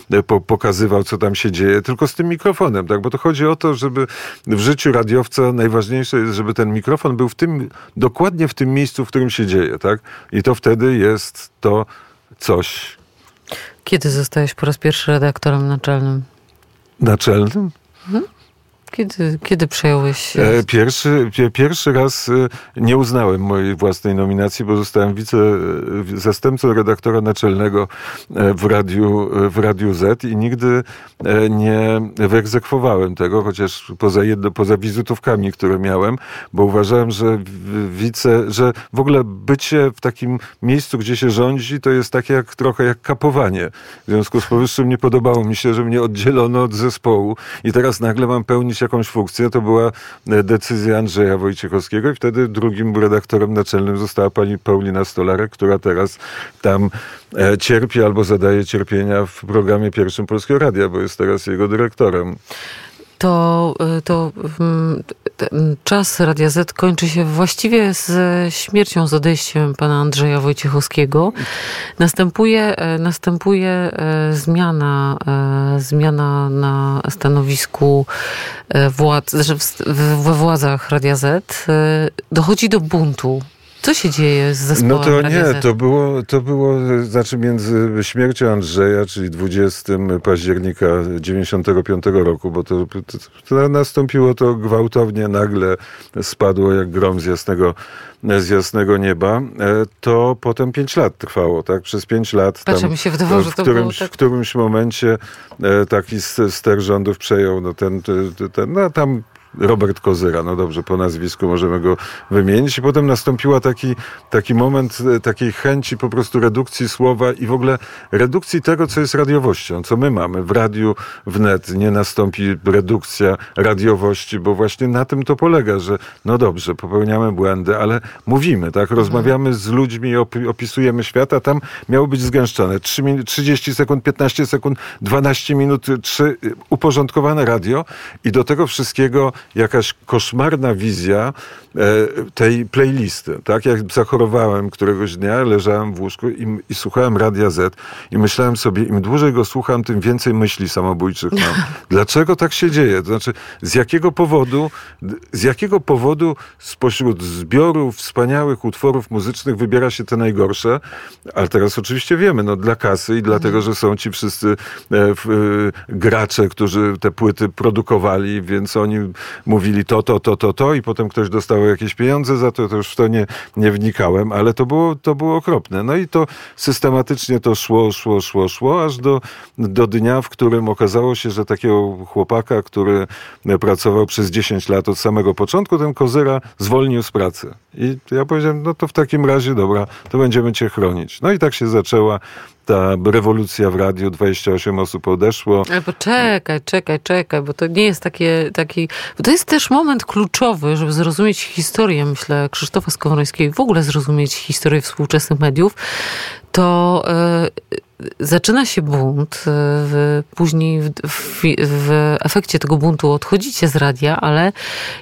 pokazywał, co tam się dzieje, tylko z tym mikrofonem, tak? Bo to chodzi o to, żeby w życiu radiowca najważniejsze jest, żeby ten mikrofon był dokładnie w tym miejscu, w którym się dzieje, tak? I to wtedy jest to coś. Kiedy zostałeś po raz pierwszy redaktorem naczelnym? Naczelnym? Kiedy przejąłeś? Pierwszy raz nie uznałem mojej własnej nominacji, bo zostałem zastępcą redaktora naczelnego w Radiu Z i nigdy nie wyegzekwowałem tego, chociaż poza wizytówkami, które miałem, bo uważałem, że że w ogóle bycie w takim miejscu, gdzie się rządzi, to jest takie trochę jak kapowanie. W związku z powyższym nie podobało mi się, że mnie oddzielono od zespołu i teraz nagle mam pełnić jakąś funkcję. To była decyzja Andrzeja Wojciechowskiego i wtedy drugim redaktorem naczelnym została pani Paulina Stolarek, która teraz tam cierpi albo cierpienia w programie pierwszym Polskiego Radia, bo jest teraz jego dyrektorem. Ten czas Radia Z kończy się właściwie ze śmiercią, z odejściem pana Andrzeja Wojciechowskiego. Następuje zmiana na stanowisku we władzach Radia Z. Dochodzi do buntu. Co się dzieje z zespołem Radia Z? To było, znaczy między śmiercią Andrzeja, czyli 20 października 95 roku, bo to nastąpiło to gwałtownie, nagle spadło jak grom z jasnego nieba, to potem 5 lat trwało, tak? Przez 5 lat mi się wydawało, że w którymś momencie taki ster rządów przejął tam Robert Kozyra, no dobrze, po nazwisku możemy go wymienić. I potem nastąpiła taki moment takiej chęci po prostu redukcji słowa i w ogóle redukcji tego, co jest radiowością, co my mamy w radiu wnet. Nie nastąpi redukcja radiowości, bo właśnie na tym to polega, że no dobrze, popełniamy błędy, ale mówimy, tak, rozmawiamy z ludźmi, opisujemy świat, a tam miało być zgęszczone. 30 sekund, 15 sekund, 12 minut, uporządkowane radio i do tego wszystkiego jakaś koszmarna wizja tej playlisty. Tak? Jak zachorowałem któregoś dnia, leżałem w łóżku i słuchałem Radia Z i myślałem sobie, im dłużej go słucham, tym więcej myśli samobójczych mam. Dlaczego tak się dzieje? To znaczy, z jakiego powodu spośród zbioru wspaniałych utworów muzycznych wybiera się te najgorsze? Ale teraz oczywiście wiemy, no dla kasy i dlatego, że są ci wszyscy gracze, którzy te płyty produkowali, więc oni mówili to i potem ktoś dostał jakieś pieniądze za to już w to nie wnikałem, ale to było okropne. No i to systematycznie to szło, aż do dnia, w którym okazało się, że takiego chłopaka, który pracował przez 10 lat od samego początku, ten Kozyra zwolnił z pracy. I ja powiedziałem, no to w takim razie, dobra, to będziemy cię chronić. No i tak się zaczęła ta rewolucja w radiu, 28 osób odeszło. Ale czekaj, bo to nie jest taki... Bo to jest też moment kluczowy, żeby zrozumieć historię, myślę, Krzysztofa Skowrońskiego i w ogóle zrozumieć historię współczesnych mediów. To zaczyna się bunt, później w efekcie tego buntu odchodzicie z radia, ale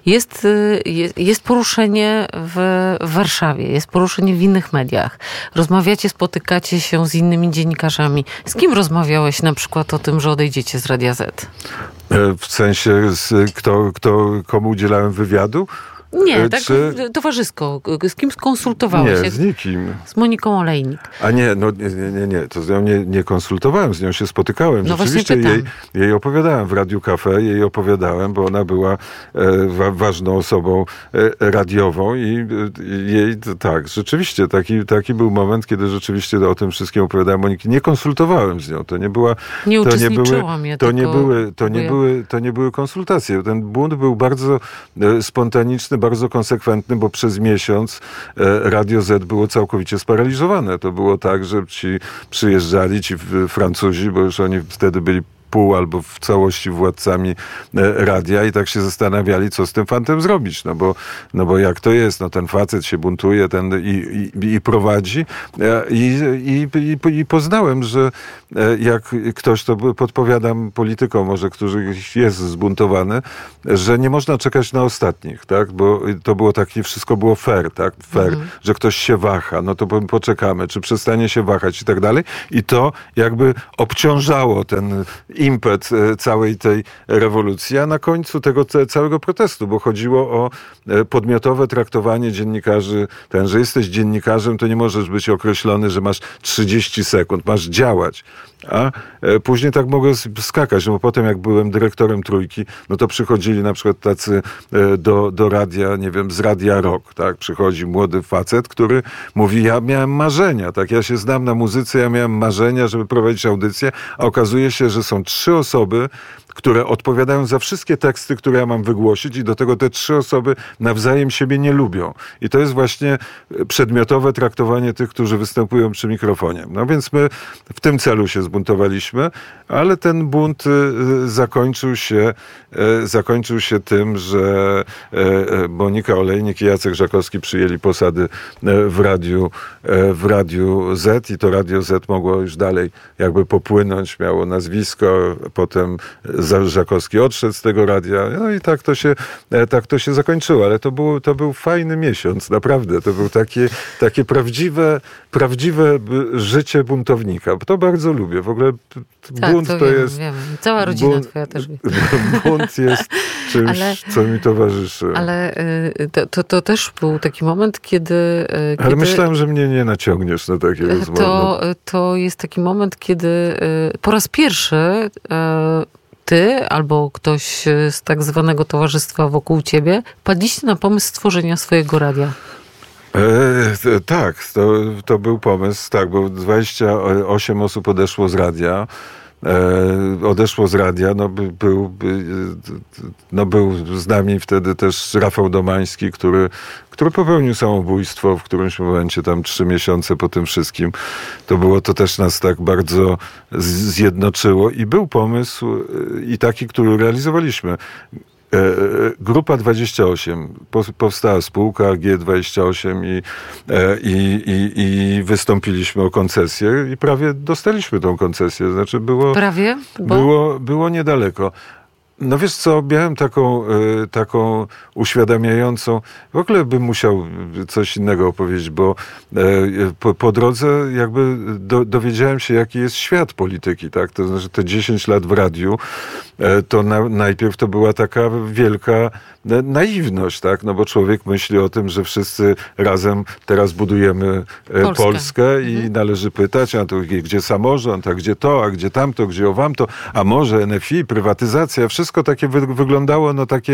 jest poruszenie w Warszawie, jest poruszenie w innych mediach. Rozmawiacie, spotykacie się z innymi dziennikarzami. Z kim rozmawiałeś na przykład o tym, że odejdziecie z Radia Z? W sensie, komu udzielałem wywiadu? Nie, tak towarzysko. Z kim skonsultowałeś? Nie, z nikim. Z Moniką Olejnik. A nie, to z nią nie konsultowałem, z nią się spotykałem. No rzeczywiście jej opowiadałem w Radiu Cafe, bo ona była ważną osobą radiową i jej, tak, rzeczywiście, taki był moment, kiedy rzeczywiście o tym wszystkim opowiadałem Moniki. Nie konsultowałem z nią, to nie była... Nie uczestniczyłam, To nie były konsultacje. Ten bunt był bardzo spontaniczny, bardzo konsekwentny, bo przez miesiąc Radio Z było całkowicie sparaliżowane. To było tak, że ci przyjeżdżali, ci Francuzi, bo już oni wtedy byli pół albo w całości władcami radia i tak się zastanawiali, co z tym fantem zrobić. No bo jak to jest? No ten facet się buntuje i prowadzi. I poznałem, że jak ktoś, to podpowiadam politykom może, którzy jest zbuntowany, że nie można czekać na ostatnich, tak? Bo to było takie, wszystko było fair, tak? Fair, że ktoś się waha, no to poczekamy, czy przestanie się wahać i tak dalej. I to jakby obciążało ten impet całej tej rewolucji, a na końcu tego całego protestu, bo chodziło o podmiotowe traktowanie dziennikarzy, że jesteś dziennikarzem, to nie możesz być określony, że masz 30 sekund, masz działać. A później tak mogę skakać, no bo potem jak byłem dyrektorem Trójki, no to przychodzili na przykład tacy do radia, nie wiem, z Radia Rock, tak? Przychodzi młody facet, który mówi, ja miałem marzenia, tak? Ja się znam na muzyce, ja miałem marzenia, żeby prowadzić audycję, a okazuje się, że są 3 osoby, które odpowiadają za wszystkie teksty, które ja mam wygłosić i do tego te 3 osoby nawzajem siebie nie lubią. I to jest właśnie przedmiotowe traktowanie tych, którzy występują przy mikrofonie. No więc my w tym celu się zbuntowaliśmy, ale ten bunt zakończył się tym, że Monika Olejnik i Jacek Żakowski przyjęli posady w Radiu Z i to Radio Z mogło już dalej jakby popłynąć, miało nazwisko, potem Żakowski odszedł z tego radia, no i tak to się zakończyło, ale to był fajny miesiąc, naprawdę, to było takie prawdziwe życie buntownika, to bardzo lubię, w ogóle bunt to jest... Wiem. Cała rodzina twoja też wie. Bunt jest czymś, co mi towarzyszy. Ale to też był taki moment, kiedy... Ale myślałem, że mnie nie naciągniesz na takie rozmowy. To jest taki moment, kiedy po raz pierwszy ty albo ktoś z tak zwanego towarzystwa wokół ciebie padliście na pomysł stworzenia swojego radia. Tak, to był pomysł, tak, bo 28 osób odeszło z radia. Był z nami wtedy też Rafał Domański, który popełnił samobójstwo w którymś momencie, tam 3 miesiące po tym wszystkim. To też nas tak bardzo zjednoczyło i był pomysł i taki, który realizowaliśmy. Grupa 28, powstała spółka G28 i wystąpiliśmy o koncesję i prawie dostaliśmy tą koncesję. Znaczy było niedaleko. No wiesz co, miałem taką uświadamiającą, w ogóle bym musiał coś innego opowiedzieć, bo po drodze jakby dowiedziałem się, jaki jest świat polityki, tak? To znaczy te 10 lat w radiu, to najpierw to była taka wielka naiwność, tak? No bo człowiek myśli o tym, że wszyscy razem teraz budujemy Polskę i należy pytać, a to gdzie samorząd, a gdzie to, a gdzie tamto, gdzie owamto, a może NFI, prywatyzacja, wszystko takie wyglądało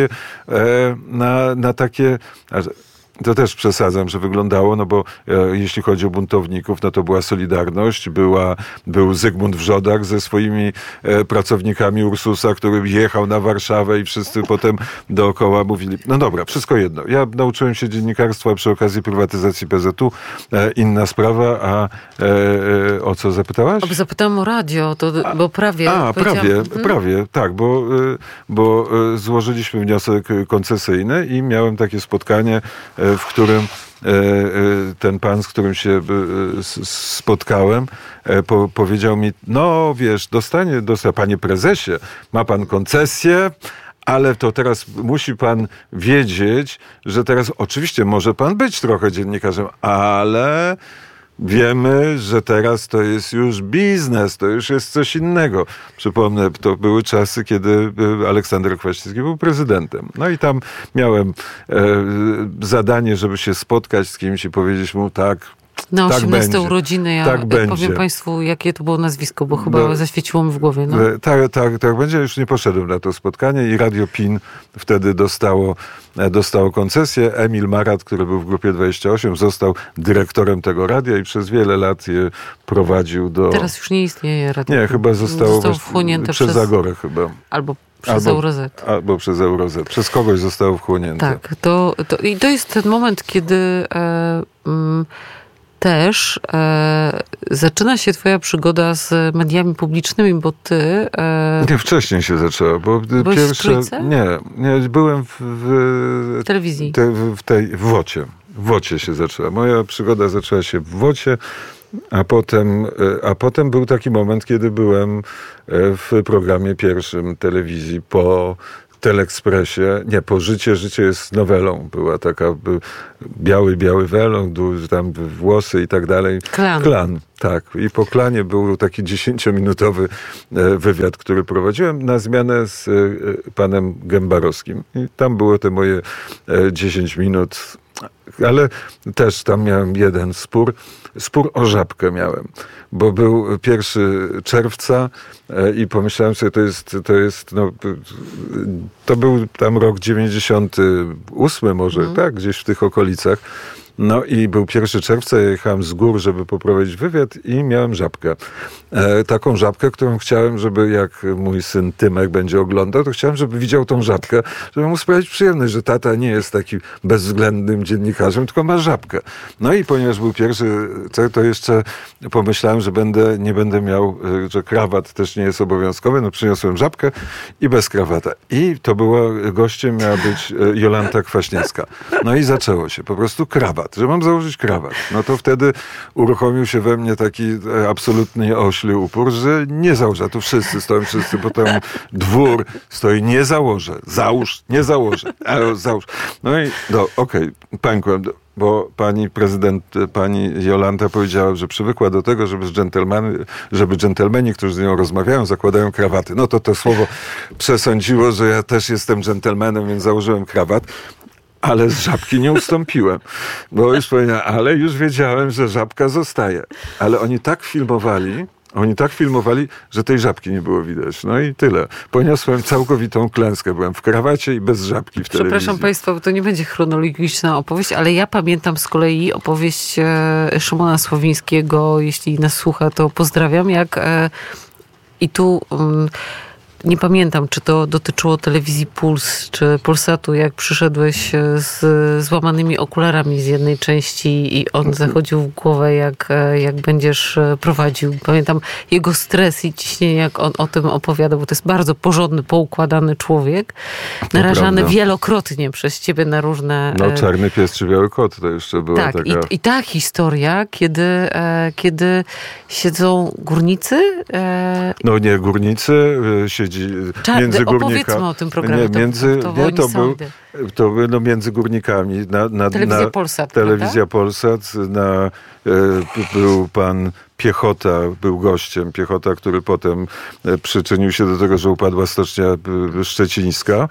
na takie... To też przesadzam, że wyglądało, no bo jeśli chodzi o buntowników, no to była Solidarność, był Zygmunt Wrzodak ze swoimi pracownikami Ursusa, który jechał na Warszawę i wszyscy potem dookoła mówili, no dobra, wszystko jedno. Ja nauczyłem się dziennikarstwa przy okazji prywatyzacji PZU, inna sprawa, a o co zapytałaś? Zapytałam o radio, bo prawie. Prawie, tak, bo złożyliśmy wniosek koncesyjny i miałem takie spotkanie, w którym ten pan, z którym się spotkałem, powiedział mi, no wiesz, dostanie, panie prezesie, ma pan koncesję, ale to teraz musi pan wiedzieć, że teraz oczywiście może pan być trochę dziennikarzem, ale wiemy, że teraz to jest już biznes, to już jest coś innego. Przypomnę, to były czasy, kiedy Aleksander Kwaśniewski był prezydentem. No i tam miałem zadanie, żeby się spotkać z kimś i powiedzieć mu tak, na 18 będzie. urodziny ja powiem państwu, jakie to było nazwisko, bo chyba zaświeciło mi w głowie. No. Tak będzie. Już nie poszedłem na to spotkanie i Radio PIN wtedy dostało koncesję. Emil Marat, który był w Grupie 28, został dyrektorem tego radia i przez wiele lat je prowadził do... Teraz już nie istnieje radio. Nie, chyba zostało wchłonięte przez Agorę chyba. Albo przez Euroz. Albo przez Euroz. Przez kogoś zostało wchłonięte. Tak. I to jest ten moment, kiedy... też zaczyna się twoja przygoda z mediami publicznymi, bo ty... Nie, wcześniej się zaczęła, bo byłeś pierwsze... w Trójce? Nie, byłem w telewizji. W WOcie. W WOcie się zaczęła. Moja przygoda zaczęła się w WOcie, a potem był taki moment, kiedy byłem w programie pierwszym telewizji po Teleekspresie. Nie, po Życie jest nowelą. Była taka biały welon, duży tam włosy i tak dalej. Klan, tak. I po Klanie był taki 10-minutowy wywiad, który prowadziłem na zmianę z panem Gębarowskim. I tam było te moje 10 minut. Ale też tam miałem jeden spór o Żabkę miałem, bo był 1 czerwca i pomyślałem sobie, to był tam rok 98 może, tak, gdzieś w tych okolicach. No i był 1 czerwca, ja jechałem z gór, żeby poprowadzić wywiad i miałem Żabkę. Taką Żabkę, którą chciałem, żeby jak mój syn Tymek będzie oglądał, to chciałem, żeby widział tą Żabkę, żeby mu sprawić przyjemność, że tata nie jest taki bezwzględnym dziennikarzem, tylko ma Żabkę. No i ponieważ był 1, to jeszcze pomyślałem, że nie będę miał, że krawat też nie jest obowiązkowy, no przyniosłem Żabkę i bez krawata. I to gościem miała być Jolanta Kwaśniewska. No i zaczęło się, po prostu krawat, że mam założyć krawat. No to wtedy uruchomił się we mnie taki absolutnie ośli upór, że nie założę. Tu wszyscy potem dwór stoi, nie założę. Załóż, nie założę. Ale załóż. No i okej, pękłem. Bo pani prezydent, pani Jolanta powiedziała, że przywykła do tego, żeby dżentelmeni, którzy z nią rozmawiają, zakładają krawaty. No to słowo przesądziło, że ja też jestem dżentelmenem, więc założyłem krawat. Ale z Żabki nie ustąpiłem. Bo już powiedziałem, ale już wiedziałem, że Żabka zostaje. Ale oni tak filmowali, że tej Żabki nie było widać. No i tyle. Poniosłem całkowitą klęskę. Byłem w krawacie i bez Żabki w telewizji. Przepraszam państwa, bo to nie będzie chronologiczna opowieść, ale ja pamiętam z kolei opowieść Szymona Słowińskiego. Jeśli nas słucha, to pozdrawiam. I tu... Nie pamiętam, czy to dotyczyło telewizji Puls, czy Polsatu, jak przyszedłeś z złamanymi okularami z jednej części i on zachodził w głowę, jak będziesz prowadził. Pamiętam jego stres i ciśnienie, jak on o tym opowiada, bo to jest bardzo porządny, poukładany człowiek, narażany wielokrotnie przez ciebie na różne... No Czarny pies czy Biały kot to jeszcze była taka... I ta historia, kiedy siedzą górnicy... No nie górnicy, siedzi między górnikami. Opowiedzmy o tym programie. To było między górnikami. Telewizja Polsat. Telewizja Polsat. Był pan Piechota, był gościem. Piechota, który potem przyczynił się do tego, że upadła stocznia szczecińska.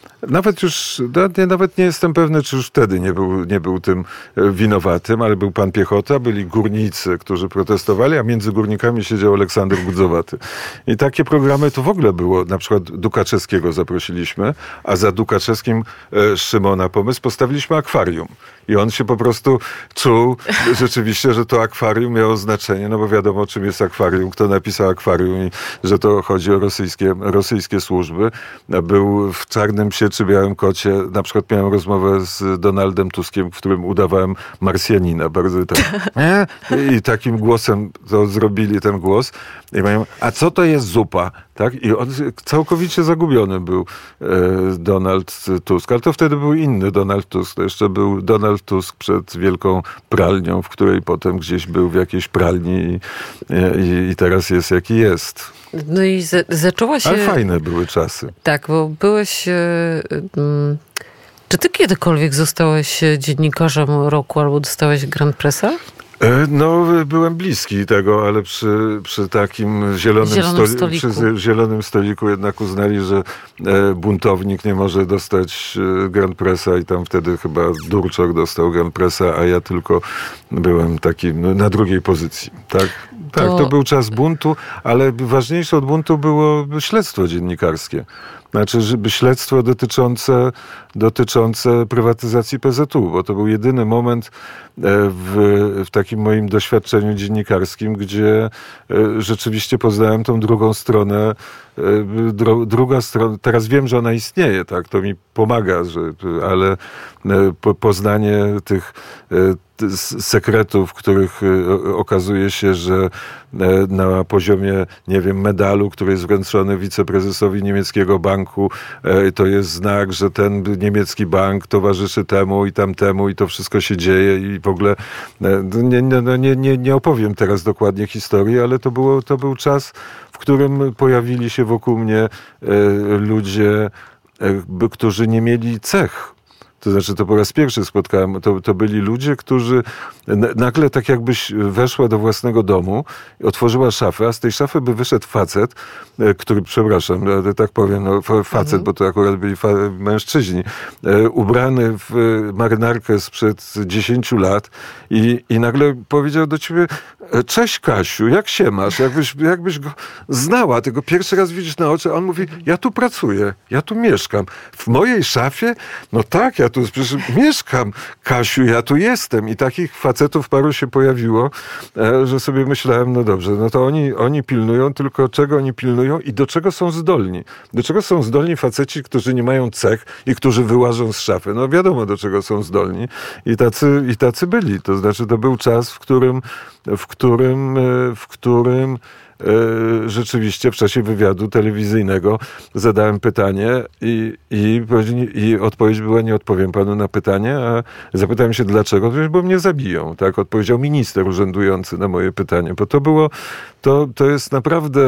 Nawet nie jestem pewny, czy już wtedy nie był tym winowatym, ale był pan Piechota, byli górnicy, którzy protestowali, a między górnikami siedział Aleksander Gudzowaty. I takie programy to w ogóle było. Na przykład Dukaczewskiego zaprosiliśmy, a za Dukaczewskim Szymona pomysł postawiliśmy akwarium. I on się po prostu czuł rzeczywiście, że to akwarium miało znaczenie, no bo wiadomo, czym jest akwarium, kto napisał akwarium i że to chodzi o rosyjskie służby. Był w Czarnym Psie czy Białym Kocie. Na przykład miałem rozmowę z Donaldem Tuskiem, w którym udawałem Marsjanina. Bardzo tak. I takim głosem to zrobili ten głos. I mają, a co to jest zupa? Tak? I on całkowicie zagubiony był Donald Tusk. Ale to wtedy był inny Donald Tusk. To jeszcze był Donald Tusk przed wielką pralnią, w której potem gdzieś był w jakiejś pralni i teraz jest jaki jest. No i zaczęła się... Ale fajne były czasy. Tak, bo byłeś... Czy ty kiedykolwiek zostałeś dziennikarzem roku albo dostałeś Grand Pressa? No, byłem bliski tego, ale przy takim zielonym stoliku jednak uznali, że buntownik nie może dostać Grand Pressa i tam wtedy chyba Durczok dostał Grand Pressa, a ja tylko byłem taki na drugiej pozycji. Tak, to był czas buntu, ale ważniejsze od buntu było śledztwo dziennikarskie. Znaczy, żeby śledztwo dotyczące prywatyzacji PZU, bo to był jedyny moment w takim moim doświadczeniu dziennikarskim, gdzie rzeczywiście poznałem tą drugą stronę. Druga strona, teraz wiem, że ona istnieje, tak, to mi pomaga, ale poznanie tych sekretów, których okazuje się, że na poziomie, nie wiem, medalu, który jest wręczony wiceprezesowi niemieckiego banku, to jest znak, że ten niemiecki bank towarzyszy temu i tamtemu i to wszystko się dzieje i w ogóle nie opowiem teraz dokładnie historii, ale to był czas, w którym pojawili się wokół mnie ludzie, którzy nie mieli cech. To znaczy, to po raz pierwszy spotkałem, to byli ludzie, którzy nagle tak jakbyś weszła do własnego domu, otworzyła szafę, a z tej szafy by wyszedł facet, który, przepraszam, tak powiem, facet, bo to akurat byli mężczyźni, ubrany w marynarkę sprzed 10 lat i nagle powiedział do ciebie: cześć Kasiu, jak się masz? Jakbyś go znała, tego pierwszy raz widzisz na oczy, a on mówi: ja tu pracuję, ja tu mieszkam. W mojej szafie? No tak, ja tu przecież mieszkam, Kasiu, ja tu jestem. I takich facetów paru się pojawiło, że sobie myślałem, no dobrze, no to oni pilnują, tylko czego oni pilnują i do czego są zdolni? Do czego są zdolni faceci, którzy nie mają cech i którzy wyłażą z szafy? No wiadomo, do czego są zdolni. I tacy byli. To znaczy, to był czas, w którym rzeczywiście w czasie wywiadu telewizyjnego zadałem pytanie i odpowiedź była: nie odpowiem panu na pytanie, a zapytałem się dlaczego, bo mnie zabiją. Tak odpowiedział minister urzędujący na moje pytanie, bo to jest naprawdę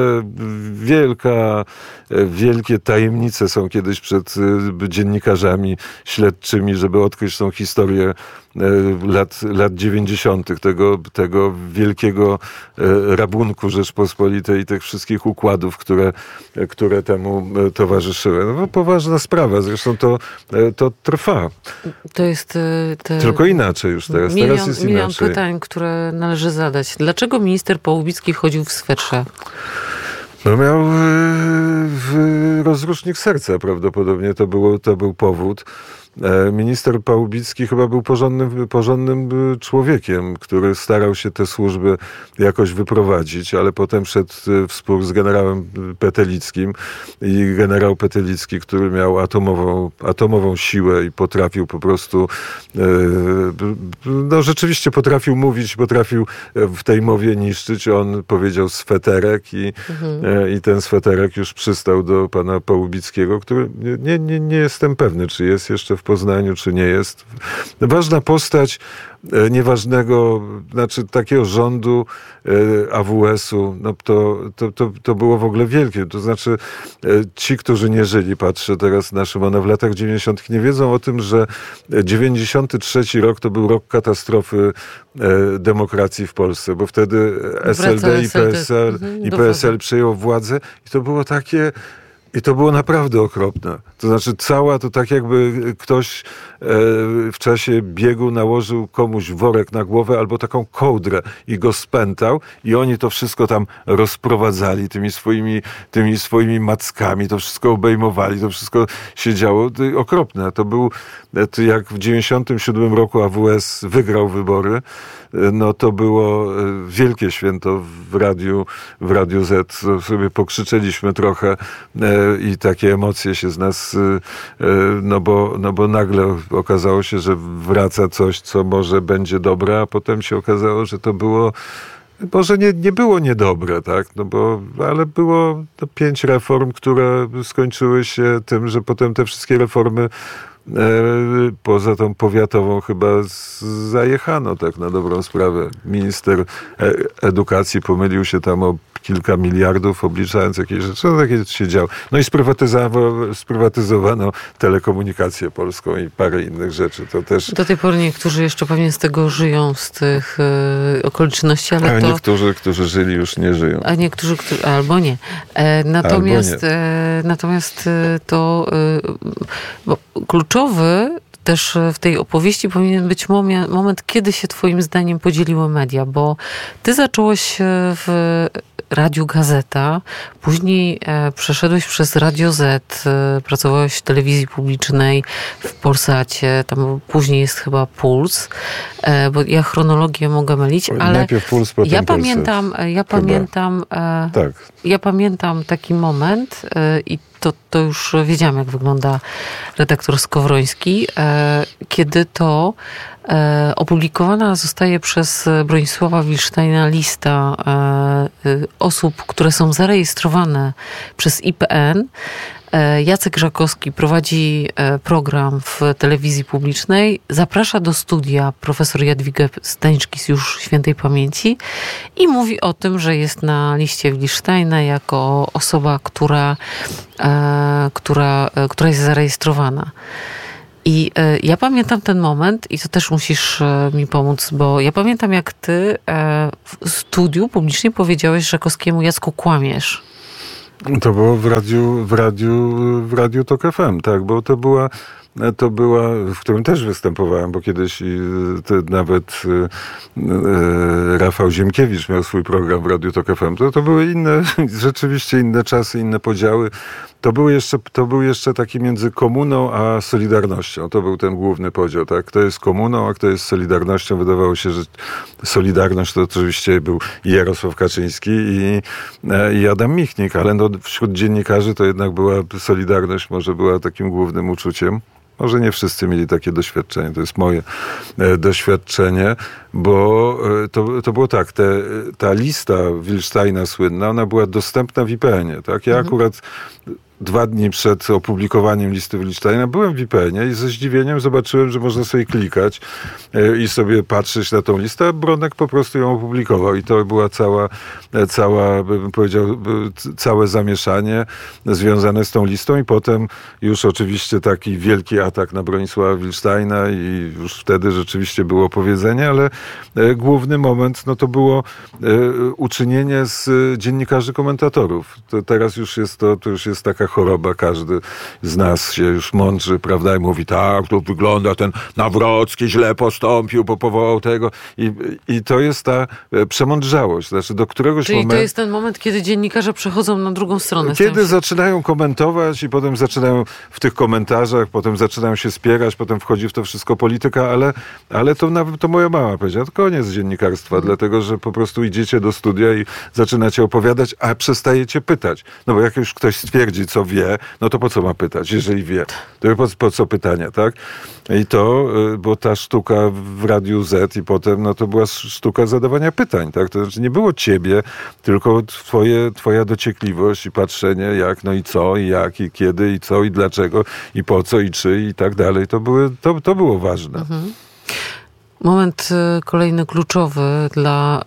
wielkie tajemnice są kiedyś przed dziennikarzami śledczymi, żeby odkryć tą historię lat 90. tego wielkiego rabunku Rzeczpospolitej i tych wszystkich układów, które temu towarzyszyły. No, poważna sprawa, zresztą to trwa. To jest tylko inaczej już teraz. Teraz jest milion inaczej. Pytań, które należy zadać. Dlaczego minister Pałubicki chodził w swetrze? No miał rozrusznik serca prawdopodobnie, to był powód. Minister Pałubicki chyba był porządnym człowiekiem, który starał się te służby jakoś wyprowadzić, ale potem szedł w spór z generałem Petelickim i generał Petelicki, który miał atomową siłę i potrafił po prostu, no rzeczywiście potrafił mówić, potrafił w tej mowie niszczyć. On powiedział sweterek i ten sweterek już przystał do pana Pałubickiego, który nie jestem pewny, czy jest jeszcze w Poznaniu, czy nie jest. Ważna postać nieważnego, znaczy takiego rządu AWS-u, no to było w ogóle wielkie. To znaczy ci, którzy nie żyli, patrzę teraz na Szymona, w latach 90. nie wiedzą o tym, że 93 rok to był rok katastrofy demokracji w Polsce, bo wtedy SLD i PSL przejęło władzę i to było takie. I to było naprawdę okropne. To znaczy to tak jakby ktoś w czasie biegu nałożył komuś worek na głowę albo taką kołdrę i go spętał i oni to wszystko tam rozprowadzali tymi swoimi mackami, to wszystko obejmowali, to wszystko się działo. Okropne. To jak w 97 roku AWS wygrał wybory, no to było wielkie święto w Radiu Z. Sobie pokrzyczeliśmy trochę i takie emocje się z nas, no bo nagle okazało się, że wraca coś, co może będzie dobre, a potem się okazało, że to było, może nie było niedobre, tak? Ale było 5 reform, które skończyły się tym, że potem te wszystkie reformy poza tą powiatową chyba zajechano, tak na dobrą sprawę. Minister edukacji pomylił się tam o kilka miliardów, obliczając jakieś rzeczy. No takie się działo. No i sprywatyzowano telekomunikację polską i parę innych rzeczy. To też. Do tej pory niektórzy jeszcze pewnie z tego żyją, z tych okoliczności, ale niektórzy, którzy żyli, już nie żyją. A niektórzy, albo nie. Natomiast to kluczowy też w tej opowieści powinien być moment, kiedy się twoim zdaniem podzieliły media, bo ty zacząłeś w Radiu Gazeta, później przeszedłeś przez Radio Z, pracowałeś w telewizji publicznej, w Polsacie, tam później jest chyba Puls, bo ja chronologię mogę mylić, ale najpierw Puls, potem ja pamiętam taki moment i to już wiedziałam, jak wygląda redaktor Skowroński, kiedy to opublikowana zostaje przez Bronisława Wilsztajna lista osób, które są zarejestrowane przez IPN. Jacek Żakowski prowadzi program w telewizji publicznej, zaprasza do studia profesor Jadwigę Stańczkis, już świętej pamięci, i mówi o tym, że jest na liście Wilsztajna jako osoba, która jest zarejestrowana. I ja pamiętam ten moment i to też musisz mi pomóc, bo ja pamiętam, jak ty w studiu publicznie powiedziałeś Żakowskiemu: Jacku, kłamiesz. To było w radiu Tok FM, tak, bo to była, w którym też występowałem, bo kiedyś nawet Rafał Ziemkiewicz miał swój program w Radiu Tok FM. To były rzeczywiście inne czasy, inne podziały. To był jeszcze taki między komuną a Solidarnością. To był ten główny podział, tak? Kto jest komuną, a kto jest Solidarnością. Wydawało się, że Solidarność to oczywiście był Jarosław Kaczyński i Adam Michnik, ale wśród dziennikarzy to jednak była Solidarność, może była takim głównym uczuciem. Może nie wszyscy mieli takie doświadczenie, to jest moje doświadczenie, bo to było tak, ta lista Wilsztajna słynna, ona była dostępna w IPN-ie, tak? Ja akurat 2 dni przed opublikowaniem listy Wilsztajna byłem w IPN-ie i ze zdziwieniem zobaczyłem, że można sobie klikać i sobie patrzeć na tą listę, a Bronek po prostu ją opublikował i to była bym powiedział, całe zamieszanie związane z tą listą i potem już oczywiście taki wielki atak na Bronisława Wilsztajna i już wtedy rzeczywiście było powiedzenie, ale główny moment, no to było uczynienie z dziennikarzy komentatorów. To teraz już jest to już jest taka choroba, każdy z nas się już mądrzy, prawda, i mówi, tak, to wygląda, ten Nawrocki źle postąpił, bo powołał tego i to jest ta przemądrzałość, znaczy do któregoś Czyli momentu... to jest ten moment, kiedy dziennikarze przechodzą na drugą stronę. Kiedy zaczynają komentować i potem zaczynają w tych komentarzach, potem zaczynają się spierać, potem wchodzi w to wszystko polityka, ale to nawet to moja mama powiedziała, to koniec dziennikarstwa, dlatego, że po prostu idziecie do studia i zaczynacie opowiadać, a przestajecie pytać. No bo jak już ktoś stwierdzi, co wie, no to po co ma pytać, jeżeli wie? To po co pytania, tak? I to, bo ta sztuka w Radiu Z i potem, no to była sztuka zadawania pytań, tak? To znaczy nie było ciebie, tylko twoja dociekliwość i patrzenie jak, no i co, i jak, i kiedy, i co, i dlaczego, i po co, i czy, i tak dalej. To było ważne. Mhm. Moment kolejny kluczowy dla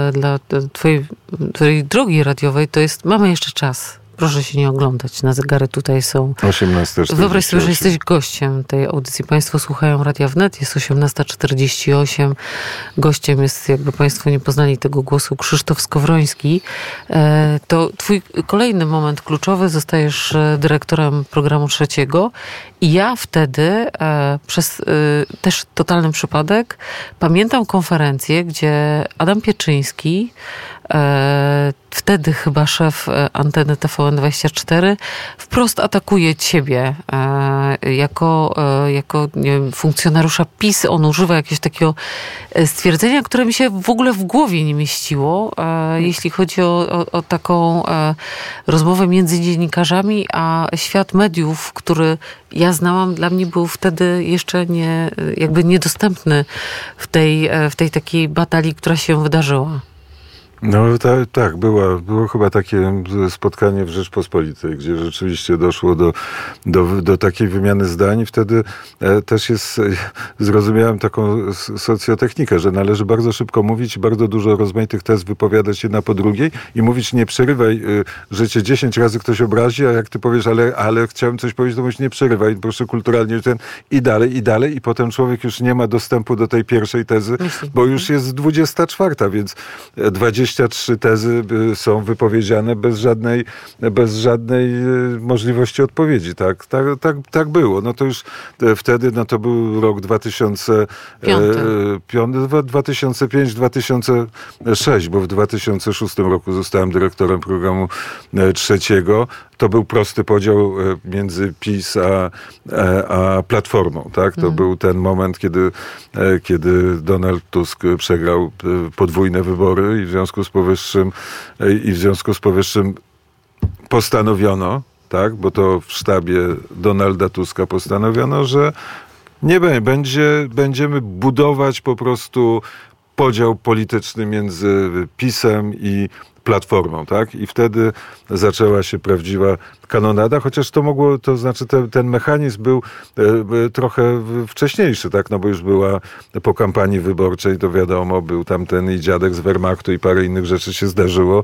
twojej drogi radiowej to jest, mamy jeszcze czas. Proszę się nie oglądać. Na zegary tutaj są 18:48. Wyobraź sobie, że jesteś gościem tej audycji. Państwo słuchają Radia Wnet. Jest 18:48. Gościem jest, jakby Państwo nie poznali tego głosu, Krzysztof Skowroński. To twój kolejny moment kluczowy. Zostajesz dyrektorem programu trzeciego. I ja wtedy, przez też totalny przypadek, pamiętam konferencję, gdzie Adam Pieczyński, wtedy chyba szef anteny TVN24, wprost atakuje ciebie jako nie wiem, funkcjonariusza PiS. On używa jakiegoś takiego stwierdzenia, które mi się w ogóle w głowie nie mieściło, jeśli chodzi o taką rozmowę między dziennikarzami, a świat mediów, który ja znałam, dla mnie był wtedy jeszcze niedostępny w tej takiej batalii, która się wydarzyła. No tak, było chyba takie spotkanie w Rzeczpospolitej, gdzie rzeczywiście doszło do takiej wymiany zdań. Wtedy też zrozumiałem taką socjotechnikę, że należy bardzo szybko mówić i bardzo dużo rozmaitych tez wypowiadać jedna po drugiej i mówić nie przerywaj, że cię 10 razy ktoś obrazi, a jak ty powiesz, ale chciałem coś powiedzieć, to mówisz nie przerywaj, proszę kulturalnie i dalej i potem człowiek już nie ma dostępu do tej pierwszej tezy, bo już jest 24, więc 20 23 tezy są wypowiedziane bez żadnej możliwości odpowiedzi. Tak było. No to już wtedy, no to był rok 2005-2006, bo w 2006 roku zostałem dyrektorem programu trzeciego. To był prosty podział między PiS a Platformą. Tak? To był ten moment, kiedy Donald Tusk przegrał podwójne wybory i w związku z powyższym postanowiono, tak, bo to w sztabie Donalda Tuska postanowiono, że będziemy budować po prostu podział polityczny między PiS-em i Platformą, tak? I wtedy zaczęła się prawdziwa kanonada, chociaż ten mechanizm był trochę wcześniejszy, tak? No bo już była po kampanii wyborczej, to wiadomo, był tam ten i dziadek z Wehrmachtu i parę innych rzeczy się zdarzyło,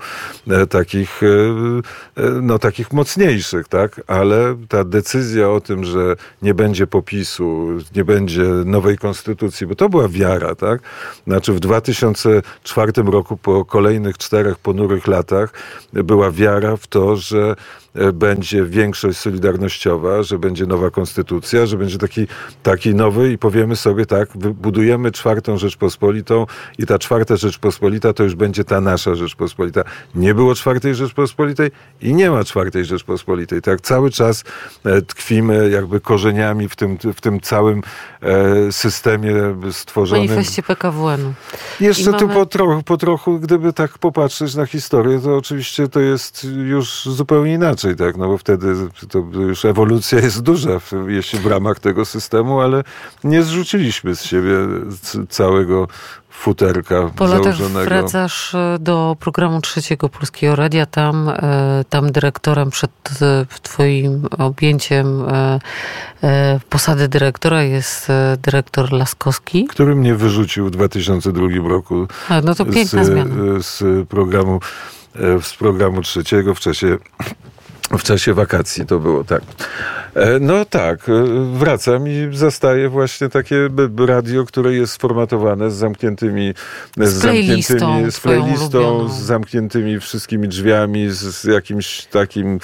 takich mocniejszych, tak? Ale ta decyzja o tym, że nie będzie popisu, nie będzie nowej konstytucji, bo to była wiara, tak? Znaczy w 2004 roku, po kolejnych 4 ponurych latach, była wiara w to, że będzie większość solidarnościowa, że będzie nowa konstytucja, że będzie taki nowy i powiemy sobie tak, budujemy 4. Rzeczpospolitą i ta 4. Rzeczpospolita to już będzie ta nasza Rzeczpospolita. Nie było 4. Rzeczpospolitej i nie ma 4. Rzeczpospolitej. Tak cały czas tkwimy jakby korzeniami w tym całym systemie stworzonym. Manifestie PKWN-u. Jeszcze tu po trochu, gdyby tak popatrzeć na historię, to oczywiście to jest już zupełnie inaczej. Tak, no bo wtedy to już ewolucja jest duża, jeśli w ramach tego systemu, ale nie zrzuciliśmy z siebie całego futerka po założonego. latach wracasz do programu trzeciego Polskiego Radia. Tam dyrektorem przed twoim objęciem posady dyrektora jest dyrektor Laskowski. Który mnie wyrzucił w 2002 roku no to piękna zmiana. Z programu trzeciego w czasie wakacji to było, tak. No tak, wracam i zastaję właśnie takie radio, które jest sformatowane z zamkniętymi playlistą, z zamkniętymi wszystkimi drzwiami, z jakimś takim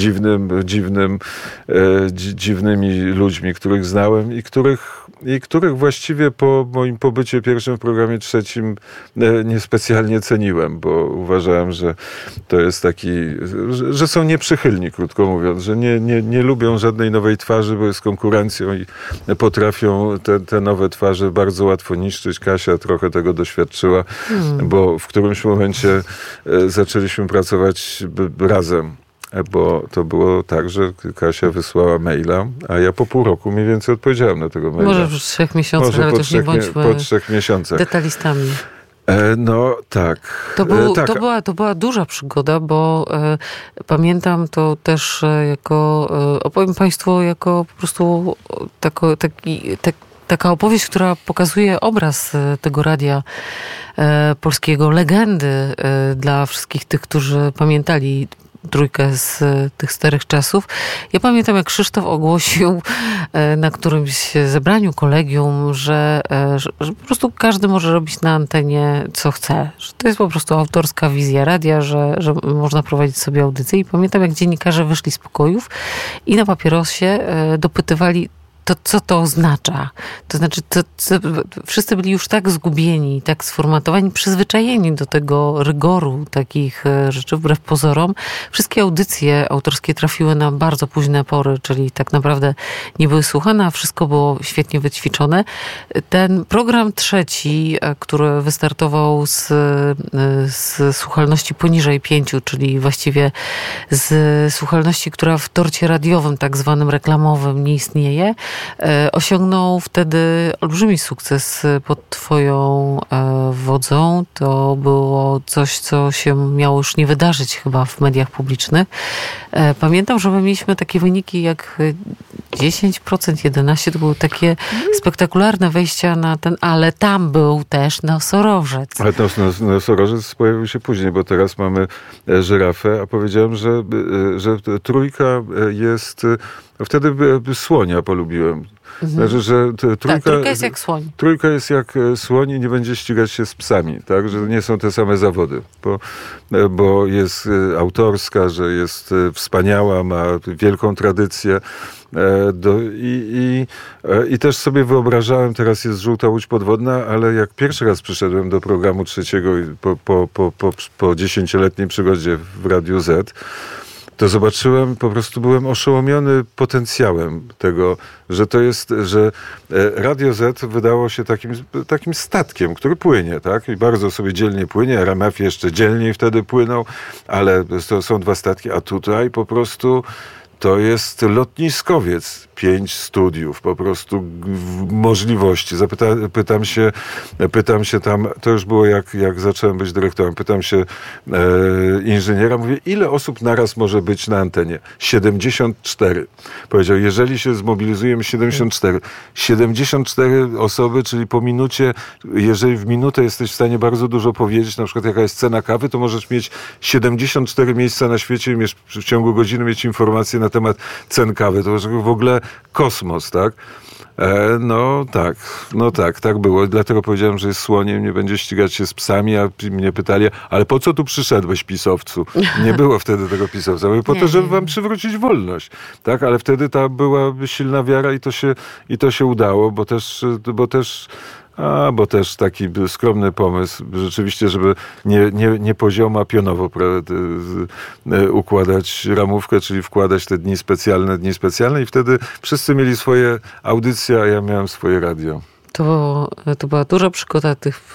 dziwnymi ludźmi, których znałem i których właściwie po moim pobycie pierwszym w programie trzecim niespecjalnie ceniłem, bo uważałem, że to jest że są nieprzychylni, krótko mówiąc, że nie lubią żadnej nowej twarzy, bo jest konkurencją i potrafią te nowe twarze bardzo łatwo niszczyć. Kasia trochę tego doświadczyła, bo w którymś momencie zaczęliśmy pracować razem. Bo to było tak, że Kasia wysłała maila, a ja po pół roku mniej więcej odpowiedziałem na tego maila. Może w 3 miesiącach, ale też nie bądźmy po 3 miesiącach. detalistami. No tak. To była duża przygoda, bo pamiętam to też opowiem Państwu jako po prostu taka opowieść, która pokazuje obraz tego radia polskiego, legendy dla wszystkich tych, którzy pamiętali trójkę z tych starych czasów. Ja pamiętam, jak Krzysztof ogłosił na którymś zebraniu kolegium, że po prostu każdy może robić na antenie co chce. Że to jest po prostu autorska wizja radia, że można prowadzić sobie audycję. I pamiętam, jak dziennikarze wyszli z pokojów i na papierosie dopytywali, to co to oznacza? To znaczy, wszyscy byli już tak zgubieni, tak sformatowani, przyzwyczajeni do tego rygoru takich rzeczy, wbrew pozorom. Wszystkie audycje autorskie trafiły na bardzo późne pory, czyli tak naprawdę nie były słuchane, a wszystko było świetnie wyćwiczone. Ten program trzeci, który wystartował z słuchalności poniżej 5, czyli właściwie z słuchalności, która w torcie radiowym, tak zwanym reklamowym, nie istnieje, osiągnął wtedy olbrzymi sukces pod twoją wodzą. To było coś, co się miało już nie wydarzyć chyba w mediach publicznych. Pamiętam, że my mieliśmy takie wyniki jak 10%, 11%. To były takie spektakularne wejścia na ale tam był też Nosorożec. Ale Nosorożec pojawił się później, bo teraz mamy Żyrafę, a powiedziałem, że trójka jest... Wtedy Słonia polubiłem. mówiłem. Znaczy, że trójka jest jak słoń. Trójka jest jak słoń i nie będzie ścigać się z psami, tak? Że nie są te same zawody, bo jest autorska, że jest wspaniała, ma wielką tradycję. I też sobie wyobrażałem, teraz jest Żółta Łódź Podwodna, ale jak pierwszy raz przyszedłem do programu trzeciego po 10-letniej przygodzie w Radiu Z, to zobaczyłem, po prostu byłem oszołomiony potencjałem tego, że Radio Z wydało się takim statkiem, który płynie, tak? I bardzo sobie dzielnie płynie, RMF jeszcze dzielniej wtedy płynął, ale to są dwa statki, a tutaj po prostu to jest lotniskowiec. 5 studiów, po prostu możliwości. Pytam się tam, to już było jak zacząłem być dyrektorem, pytam się inżyniera, mówię, ile osób naraz może być na antenie? 74. Powiedział, jeżeli się zmobilizujemy 74 osoby, czyli po minucie, jeżeli w minutę jesteś w stanie bardzo dużo powiedzieć, na przykład jaka jest cena kawy, to możesz mieć 74 miejsca na świecie i w ciągu godziny mieć informacje na temat cen kawy. To w ogóle kosmos, tak? Tak było. Dlatego powiedziałem, że jest słoniem, nie będzie ścigać się z psami, a mnie pytali, ale po co tu przyszedłeś, pisowcu? Nie było wtedy tego pisowca. Mówię, po to, żeby wam przywrócić wolność. Tak? Ale wtedy ta była silna wiara i to się udało, bo też taki skromny pomysł, rzeczywiście, żeby nie poziomo, a pionowo układać ramówkę, czyli wkładać te dni specjalne i wtedy wszyscy mieli swoje audycje, a ja miałem swoje radio. To była duża przygoda, tych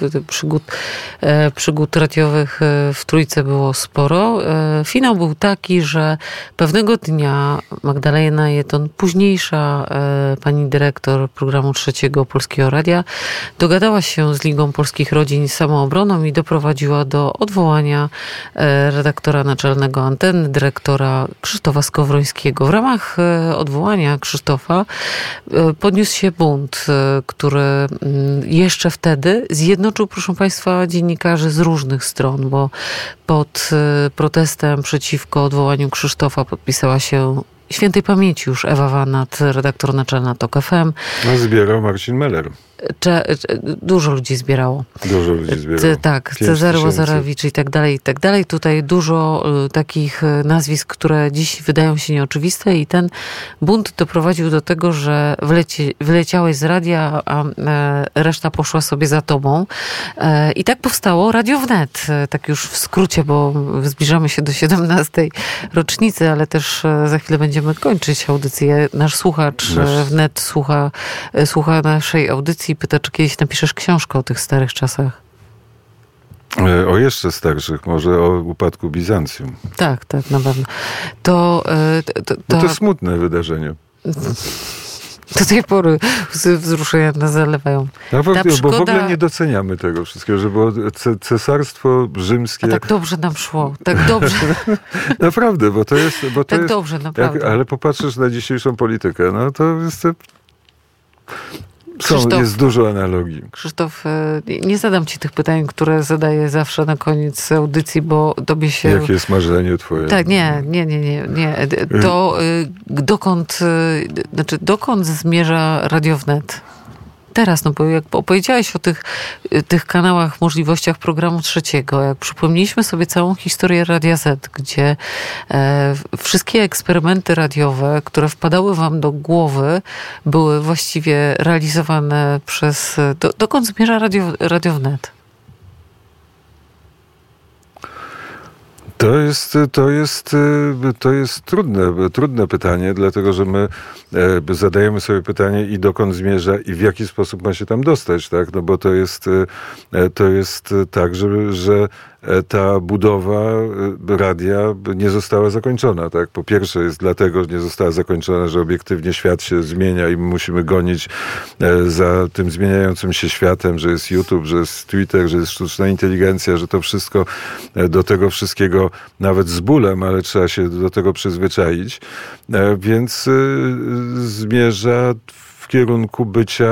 przygód radiowych w Trójce było sporo. Finał był taki, że pewnego dnia Magdalena Jeton, późniejsza pani dyrektor programu trzeciego Polskiego Radia, dogadała się z Ligą Polskich Rodzin z Samoobroną i doprowadziła do odwołania redaktora naczelnego Anteny, dyrektora Krzysztofa Skowrońskiego. W ramach odwołania Krzysztofa podniósł się bunt, który jeszcze wtedy zjednoczył, proszę Państwa, dziennikarzy z różnych stron, bo pod protestem przeciwko odwołaniu Krzysztofa podpisała się świętej pamięci już Ewa Wanat, redaktor naczelna TOK FM. Zbierał Marcin Meller. Dużo ludzi zbierało. Tak, Cezary Łazarewicz i tak dalej. Tutaj dużo takich nazwisk, które dziś wydają się nieoczywiste i ten bunt doprowadził do tego, że wyleciałeś z radia, a reszta poszła sobie za tobą. I tak powstało Radio Wnet. Tak już w skrócie, bo zbliżamy się do 17. rocznicy, ale też za chwilę będziemy kończyć audycję. Nasz słuchacz Wnet słucha naszej audycji. Pyta, czy kiedyś napiszesz książkę o tych starych czasach? O jeszcze starszych, może o upadku Bizancjum. Tak, na pewno. To smutne wydarzenie. Do tej pory wzruszenia nas zalewają. Bo w ogóle nie doceniamy tego wszystkiego, że było cesarstwo rzymskie. A tak dobrze nam szło. Tak dobrze. Naprawdę, bo to jest... dobrze, naprawdę. Ale popatrzysz na dzisiejszą politykę, no to jest... Jest dużo analogii. Krzysztof, nie zadam ci tych pytań, które zadaję zawsze na koniec audycji, bo tobie się... Jakie jest marzenie twoje? Tak, nie. To dokąd zmierza Radio Wnet? Teraz, bo jak opowiedziałeś o tych kanałach, możliwościach programu trzeciego, jak przypomnieliśmy sobie całą historię Radia Z, gdzie wszystkie eksperymenty radiowe, które wpadały wam do głowy, były właściwie realizowane przez... Dokąd zmierza Radio Wnet? To jest trudne pytanie, dlatego że my zadajemy sobie pytanie i dokąd zmierza i w jaki sposób ma się tam dostać, tak? No bo to jest tak, że ta budowa radia nie została zakończona, tak? Po pierwsze jest dlatego, że nie została zakończona, że obiektywnie świat się zmienia i my musimy gonić za tym zmieniającym się światem, że jest YouTube, że jest Twitter, że jest sztuczna inteligencja, że to wszystko, do tego wszystkiego nawet z bólem, ale trzeba się do tego przyzwyczaić, więc zmierza w kierunku bycia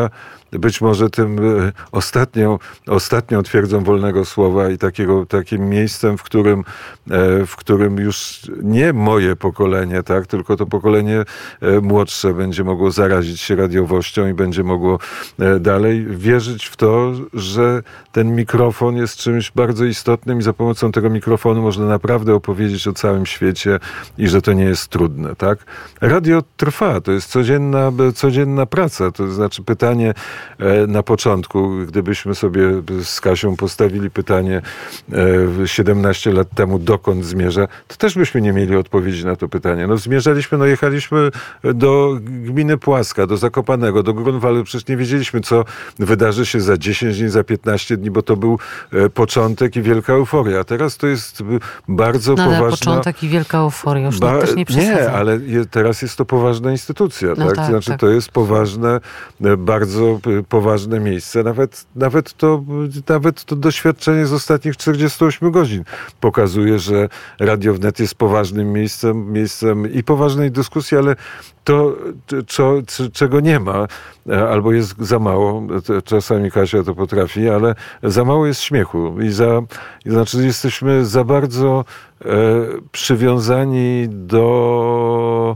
być może tym ostatnią twierdzą wolnego słowa i takim miejscem, w którym już nie moje pokolenie, tak, tylko to pokolenie młodsze będzie mogło zarazić się radiowością i będzie mogło dalej wierzyć w to, że ten mikrofon jest czymś bardzo istotnym i za pomocą tego mikrofonu można naprawdę opowiedzieć o całym świecie i że to nie jest trudne, tak? Radio trwa, to jest codzienna praca, to znaczy pytanie na początku, gdybyśmy sobie z Kasią postawili pytanie 17 lat temu, dokąd zmierza, to też byśmy nie mieli odpowiedzi na to pytanie. Jechaliśmy do gminy Płaska, do Zakopanego, do Grunwaldu, przecież nie wiedzieliśmy, co wydarzy się za 10 dni, za 15 dni, bo to był początek i wielka euforia. A teraz to jest bardzo poważna... początek i wielka euforia, już też nie przesadzam. Nie, ale teraz jest to poważna instytucja, tak? Znaczy to jest poważne, bardzo poważne miejsce. Nawet to doświadczenie z ostatnich 48 godzin pokazuje, że Radio Wnet jest poważnym miejscem i poważnej dyskusji, ale to, czego nie ma, albo jest za mało, czasami Kasia to potrafi, ale za mało jest śmiechu. Znaczy jesteśmy za bardzo przywiązani do...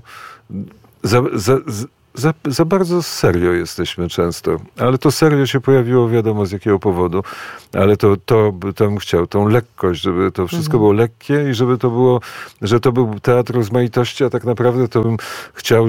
Za bardzo serio jesteśmy często, ale to serio się pojawiło wiadomo z jakiego powodu, ale to bym chciał, tą lekkość, żeby to wszystko było lekkie i że to był teatr rozmaitości, a tak naprawdę to bym chciał,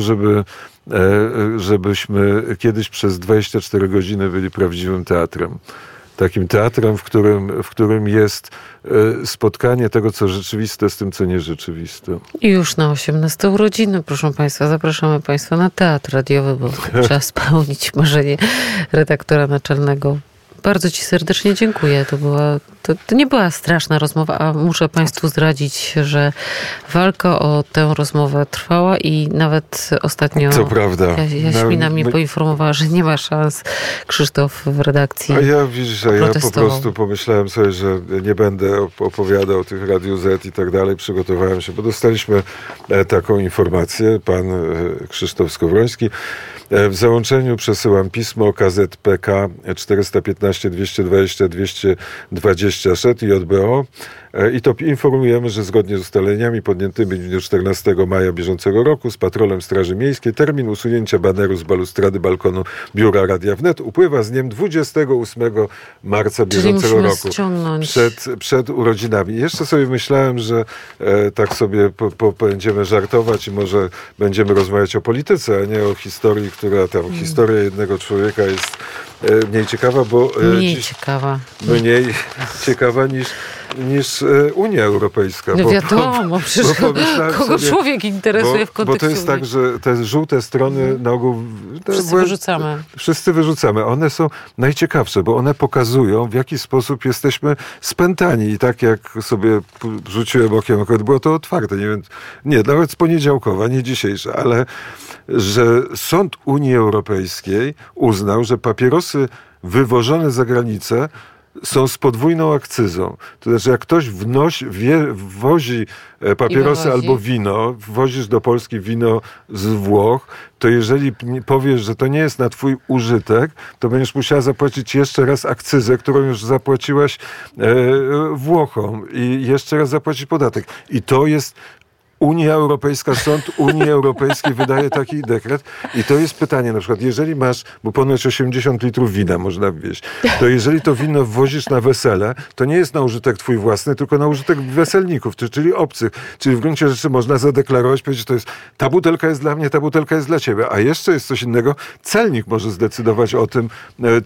żebyśmy kiedyś przez 24 godziny byli prawdziwym teatrem. Takim teatrem, w którym jest spotkanie tego, co rzeczywiste z tym, co nierzeczywiste. I już na 18 urodziny, proszę Państwa, zapraszamy Państwa na teatr radiowy, bo trzeba spełnić marzenie redaktora naczelnego. Bardzo Ci serdecznie dziękuję. To nie była straszna rozmowa, a muszę Państwu zdradzić, że walka o tę rozmowę trwała i nawet ostatnio Jaśmina mnie poinformowała, że nie ma szans Krzysztof w redakcji. A ja po prostu pomyślałem sobie, że nie będę opowiadał tych Radiu Z i tak dalej. Przygotowałem się, bo dostaliśmy taką informację. Pan Krzysztof Skowroński. W załączeniu przesyłam pismo KZPK 415 220 220 SZ i JBO i to informujemy, że zgodnie z ustaleniami podjętymi w dniu 14 maja bieżącego roku z patrolem Straży Miejskiej termin usunięcia baneru z balustrady balkonu biura Radia Wnet upływa z dniem 28 marca bieżącego roku. Przed urodzinami. Jeszcze sobie myślałem, że tak sobie będziemy żartować i może będziemy rozmawiać o polityce, a nie o historii, która tam historia jednego człowieka jest mniej ciekawa, bo mniej ciekawa niż Unia Europejska. No wiadomo, przecież kogo człowiek interesuje w kontekście. Bo to jest tak, że te żółte strony na ogół... Wszyscy wyrzucamy. One są najciekawsze, bo one pokazują, w jaki sposób jesteśmy spętani. I tak jak sobie rzuciłem okiem, akurat było to otwarte, nie wiem, nawet z poniedziałkowa, nie dzisiejsze, ale że Sąd Unii Europejskiej uznał, że papierosy wywożone za granicę są z podwójną akcyzą. To znaczy, jak ktoś wwozi papierosy albo wino, wwozisz do Polski wino z Włoch, to jeżeli powiesz, że to nie jest na twój użytek, to będziesz musiała zapłacić jeszcze raz akcyzę, którą już zapłaciłaś Włochom i jeszcze raz zapłacić podatek. I to jest Unia Europejska, Sąd Unii Europejskiej wydaje taki dekret i to jest pytanie, na przykład, jeżeli masz, bo ponoć 80 litrów wina można wwieźć, to jeżeli to wino wwozisz na wesele, to nie jest na użytek twój własny, tylko na użytek weselników, czyli obcych. Czyli w gruncie rzeczy można zadeklarować, powiedzieć, że to jest, ta butelka jest dla mnie, ta butelka jest dla ciebie. A jeszcze jest coś innego, celnik może zdecydować o tym,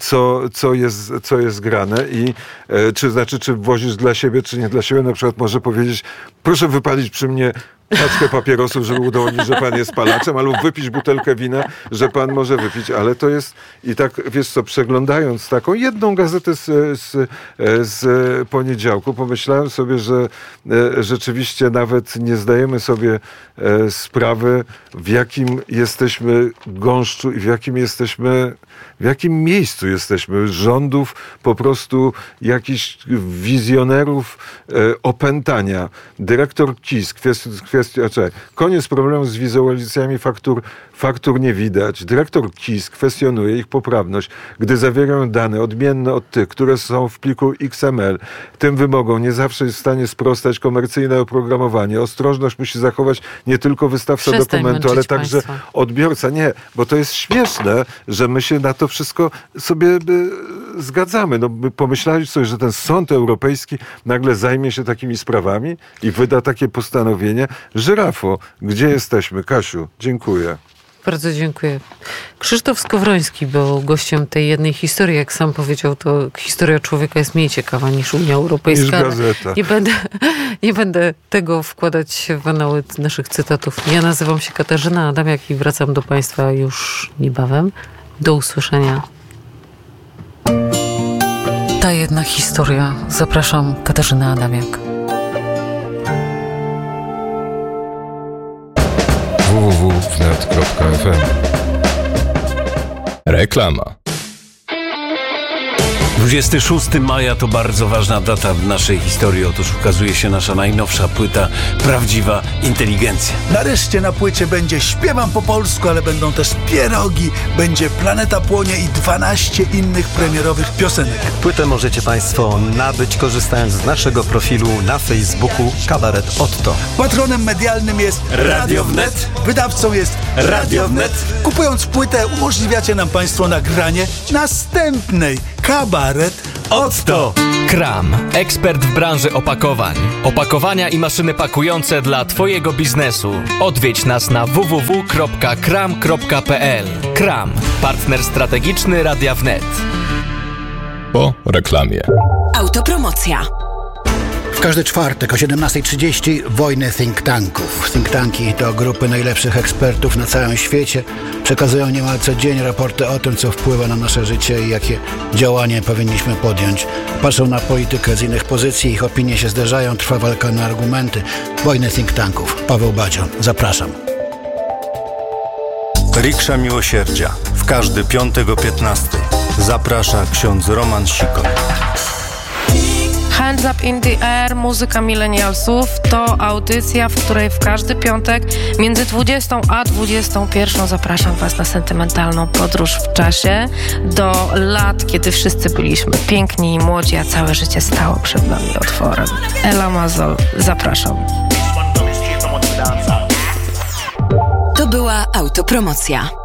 co jest grane i czy wwozisz dla siebie, czy nie dla siebie. Na przykład może powiedzieć, proszę wypalić przy mnie paczkę papierosów, żeby udowodnić, że pan jest palaczem, albo wypić butelkę wina, że pan może wypić. Ale to jest i tak, wiesz co, przeglądając taką jedną gazetę z poniedziałku, pomyślałem sobie, że rzeczywiście nawet nie zdajemy sobie sprawy, w jakim jesteśmy gąszczu i w jakim miejscu jesteśmy rządów, po prostu jakichś wizjonerów opętania. Dyrektor KIS, Koniec problemu z wizualizacjami faktur nie widać. Dyrektor KIS kwestionuje ich poprawność, gdy zawierają dane odmienne od tych, które są w pliku XML. Tym wymogom nie zawsze jest w stanie sprostać komercyjne oprogramowanie. Ostrożność musi zachować nie tylko wystawca dokumentu, ale także odbiorca. Nie, bo to jest śmieszne, że my się na to wszystko sobie zgadzamy. No, my pomyśleli sobie, że ten Sąd Europejski nagle zajmie się takimi sprawami i wyda takie postanowienie. Żyrafo, gdzie jesteśmy? Kasiu, dziękuję. Bardzo dziękuję. Krzysztof Skowroński był gościem tej jednej historii. Jak sam powiedział, to historia człowieka jest mniej ciekawa niż Unia Europejska. Niż gazeta. Nie będę tego wkładać w anały naszych cytatów. Ja nazywam się Katarzyna Adamiak i wracam do Państwa już niebawem. Do usłyszenia. Ta jedna historia. Zapraszam, Katarzyna Adamiak. www.wnet.fm. Reklama. 26 maja to bardzo ważna data w naszej historii. Otóż ukazuje się nasza najnowsza płyta Prawdziwa Inteligencja. Nareszcie na płycie będzie Śpiewam po polsku, ale będą też pierogi, będzie Planeta Płonie i 12 innych premierowych piosenek. Płytę możecie Państwo nabyć, korzystając z naszego profilu na Facebooku Kabaret Otto. Patronem medialnym jest Radio Wnet. Wydawcą jest Radio Wnet. Kupując płytę umożliwiacie nam Państwo nagranie następnej Kabaret Otto. Kram. Ekspert w branży opakowań. Opakowania i maszyny pakujące dla Twojego biznesu. Odwiedź nas na www.kram.pl. Kram. Partner strategiczny Radia Wnet. Po reklamie. Autopromocja. W każdy czwartek o 17:30 wojny think tanków. Think tanki to grupy najlepszych ekspertów na całym świecie. Przekazują niemal co dzień raporty o tym, co wpływa na nasze życie i jakie działania powinniśmy podjąć. Patrzą na politykę z innych pozycji, ich opinie się zderzają, trwa walka na argumenty. Wojny think tanków. Paweł Badzion. Zapraszam. Riksza Miłosierdzia. W każdy piątek o 15:00. Zaprasza ksiądz Roman Sikor. Hands Up in the Air, muzyka milenialsów to audycja, w której w każdy piątek między 20 a 21 zapraszam Was na sentymentalną podróż w czasie do lat, kiedy wszyscy byliśmy piękni i młodzi, a całe życie stało przed nami otworem. Ela Mazol, zapraszam. To była autopromocja.